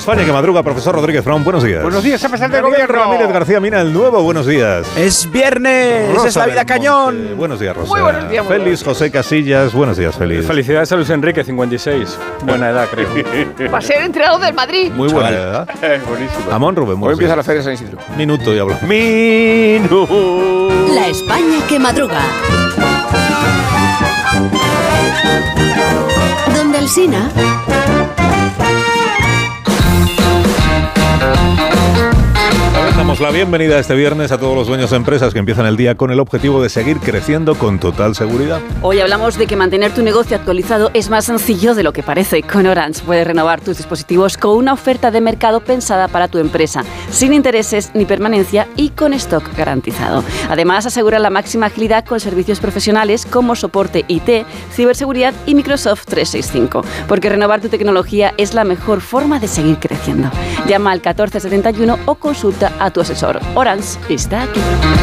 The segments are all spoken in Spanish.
España que madruga, profesor Rodríguez Brown, buenos días. Buenos días, a pesar del gobierno. Ramírez García Mina, el nuevo, buenos días. Es viernes, Rosa es la vida del cañón. Monte. Buenos días, Rosa. Muy buenos días, muy Félix José Casillas, buenos días, Félix. Felicidades a Luis Enrique, 56. Buena edad, creo. Va a ser entrenador del Madrid. Muy buena edad. Buenísimo. Amón Rubén, Hoy buenos empieza días. la Feria de San Isidro. Minuto y hablo. Minuto. La España que madruga. Donde Alsina. Damos la bienvenida este viernes a todos los dueños de empresas que empiezan el día con el objetivo de seguir creciendo con total seguridad. Hoy hablamos de que mantener tu negocio actualizado es más sencillo de lo que parece. Con Orange puedes renovar tus dispositivos con una oferta de mercado pensada para tu empresa, sin intereses ni permanencia y con stock garantizado. Además, asegura la máxima agilidad con servicios profesionales como soporte IT, ciberseguridad y Microsoft 365. Porque renovar tu tecnología es la mejor forma de seguir creciendo. Llama al 1471 o consulta a tu asesor. Orange está aquí.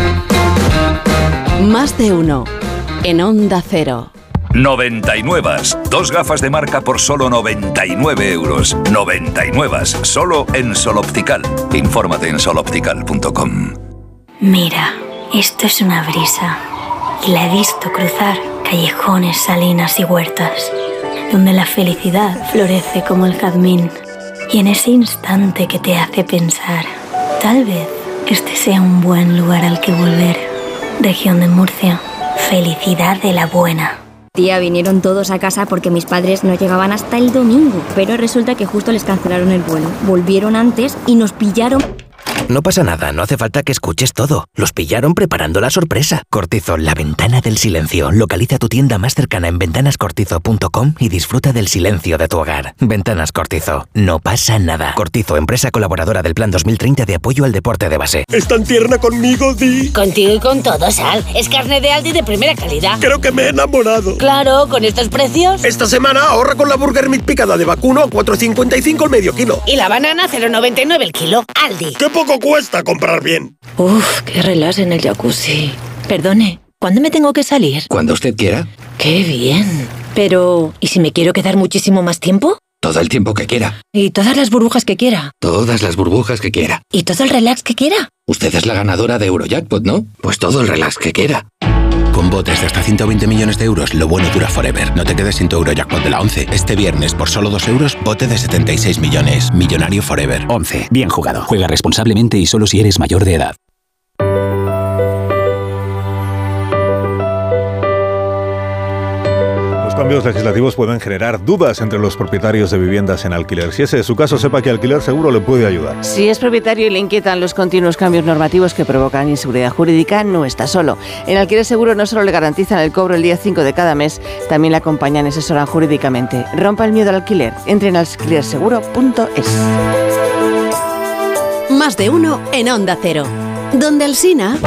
Más de uno. En Onda Cero. 99. Dos gafas de marca por solo 99 euros. 99. Solo en Sol Optical. Infórmate en soloptical.com. Mira, esto es una brisa. Y la he visto cruzar callejones, salinas y huertas, donde la felicidad florece como el jazmín. Y en ese instante que te hace pensar, tal vez este sea un buen lugar al que volver. Región de Murcia. Felicidad de la buena. Tía, vinieron todos a casa porque mis padres no llegaban hasta el domingo, pero resulta que justo les cancelaron el vuelo. Volvieron antes y nos pillaron. No pasa nada, no hace falta que escuches todo. Los pillaron preparando la sorpresa. Cortizo, la ventana del silencio. Localiza tu tienda más cercana en ventanascortizo.com y disfruta del silencio de tu hogar. Ventanas Cortizo, no pasa nada. Cortizo, empresa colaboradora del Plan 2030 de apoyo al deporte de base. ¿Es tan tierna conmigo, Di? Contigo y con todo, Sal. Es carne de Aldi de primera calidad. Creo que me he enamorado. Claro, con estos precios. Esta semana ahorra con la Burger Meat picada de vacuno a 4,55 el medio kilo. Y la banana 0,99 el kilo. Aldi. ¡Qué poco cuesta comprar bien! Uf, qué relax en el jacuzzi. Perdone, ¿cuándo me tengo que salir? Cuando usted quiera. ¡Qué bien! Pero, ¿y si me quiero quedar muchísimo más tiempo? Todo el tiempo que quiera. ¿Y todas las burbujas que quiera? Todas las burbujas que quiera. ¿Y todo el relax que quiera? Usted es la ganadora de Eurojackpot, ¿no? Pues todo el relax que quiera. Con botes de hasta 120 millones de euros, lo bueno dura forever. No te quedes sin tu Eurojackpot de la 11. Este viernes, por solo 2 euros, bote de 76 millones. Millonario forever. 11. Bien jugado. Juega responsablemente y solo si eres mayor de edad. Los cambios legislativos pueden generar dudas entre los propietarios de viviendas en alquiler. Si ese es su caso, sepa que Alquiler Seguro le puede ayudar. Si es propietario y le inquietan los continuos cambios normativos que provocan inseguridad jurídica, no está solo. En Alquiler Seguro no solo le garantizan el cobro el día 5 de cada mes, también le acompañan y asesoran jurídicamente. Rompa el miedo al alquiler. Entre en alquilerseguro.es. Más de uno en Onda Cero. Donde Alsina.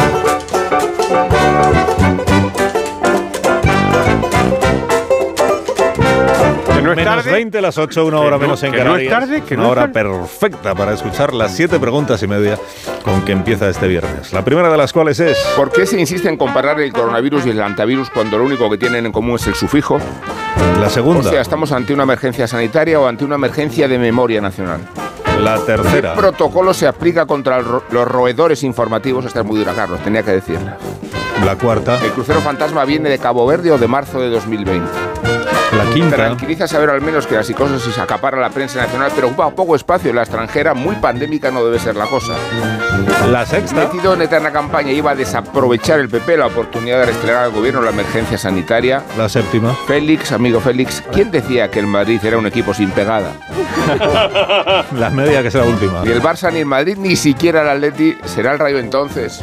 No es menos tarde. 20, las 8, una hora menos en que no Canarias. es tarde, que una no es hora tarde. perfecta para escuchar las 7 preguntas y media con que empieza este viernes. La primera de las cuales es... ¿Por qué se insiste en comparar el coronavirus y el antivirus cuando lo único que tienen en común es el sufijo? La segunda. O sea, ¿estamos ante una emergencia sanitaria o ante una emergencia de memoria nacional? La tercera. ¿Qué protocolo se aplica contra los roedores informativos? Esta es muy dura, Carlos, tenía que decirla. La cuarta. ¿El crucero fantasma viene de Cabo Verde o de marzo de 2020? La quinta. Tranquiliza saber al menos que la psicosis acapara la prensa nacional, pero ocupa poco espacio en la extranjera. Muy pandémica no debe ser la cosa. La sexta. Metido en eterna campaña, iba a desaprovechar el PP la oportunidad de restregar al gobierno la emergencia sanitaria. La séptima. Félix, amigo Félix, ¿quién decía que el Madrid era un equipo sin pegada? La media, que es la última. Ni el Barça, ni el Madrid, ni siquiera el Atleti. ¿Será el Rayo entonces?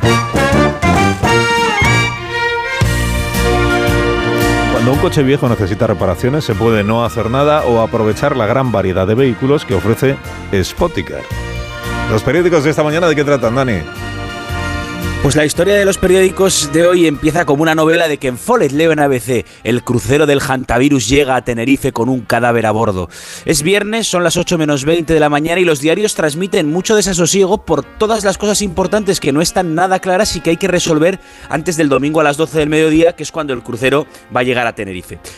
Cuando un coche viejo necesita reparaciones, se puede no hacer nada o aprovechar la gran variedad de vehículos que ofrece Spoticar. Los periódicos de esta mañana, ¿de qué tratan, Dani? Pues la historia de los periódicos de hoy empieza como una novela de que en Follet leo en ABC, el crucero del hantavirus llega a Tenerife con un cadáver a bordo. Es viernes, son las 8 menos 20 de la mañana y los diarios transmiten mucho desasosiego por todas las cosas importantes que no están nada claras y que hay que resolver antes del domingo a las 12 del mediodía, que es cuando el crucero va a llegar a Tenerife.